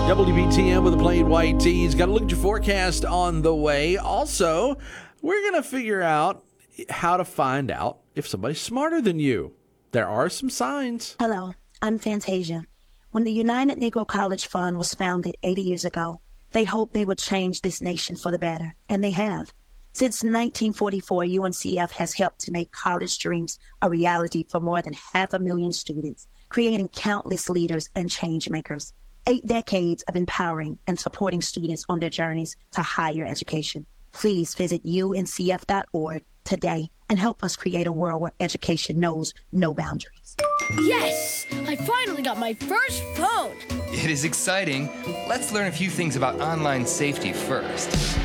WBTM with the plain white tees. Got to look at your forecast on the way. Also, we're going to figure out how to find out if somebody's smarter than you. There are some signs. Hello, I'm Fantasia. When the United Negro College Fund was founded 80 years ago, they hoped they would change this nation for the better, and they have. Since 1944, UNCF has helped to make college dreams a reality for more than 500,000 students, creating countless leaders and change makers. 8 decades of empowering and supporting students on their journeys to higher education. Please visit uncf.org today and help us create a world where education knows no boundaries. Yes! I finally got my first phone! It is exciting. Let's learn a few things about online safety first.